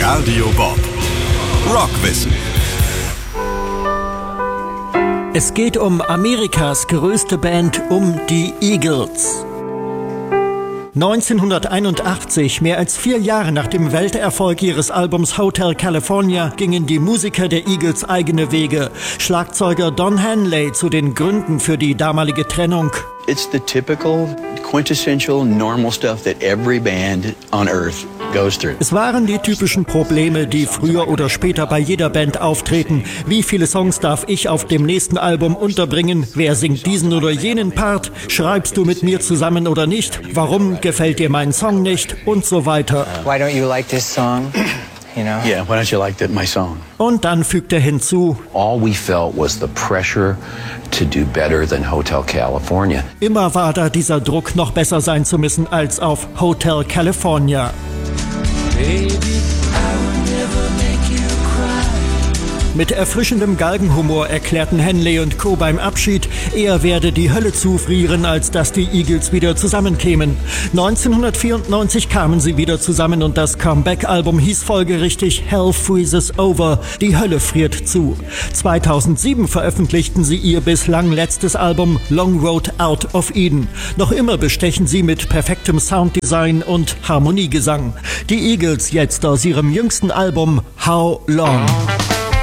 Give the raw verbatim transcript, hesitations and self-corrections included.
Radio Bob. Rockwissen. Es geht um Amerikas größte Band, um die Eagles. neunzehnhunderteinundachtzig, mehr als vier Jahre nach dem Welterfolg ihres Albums Hotel California, gingen die Musiker der Eagles eigene Wege. Schlagzeuger Don Henley zu den Gründen für die damalige Trennung. It's the typical, quintessential, normal stuff that every band on earth goes through. Es waren die typischen Probleme, die früher oder später bei jeder Band auftreten. Wie viele Songs darf ich auf dem nächsten Album unterbringen? Wer singt diesen oder jenen Part? Schreibst du mit mir zusammen oder nicht? Warum gefällt dir mein Song nicht? Und so weiter. Why don't you like this song? You know? Yeah, why don't you like that, my song? Und dann fügt er hinzu: All we felt was the pressure to do better than Hotel California. Immer war da dieser Druck, noch besser sein zu müssen als auf Hotel California. Mit erfrischendem Galgenhumor erklärten Henley und Co. beim Abschied, eher werde die Hölle zufrieren, als dass die Eagles wieder zusammenkämen. neunzehnhundertvierundneunzig kamen sie wieder zusammen und das Comeback-Album hieß folgerichtig Hell Freezes Over, die Hölle friert zu. zweitausendsieben veröffentlichten sie ihr bislang letztes Album Long Road Out of Eden. Noch immer bestechen sie mit perfektem Sounddesign und Harmoniegesang. Die Eagles jetzt aus ihrem jüngsten Album How Long.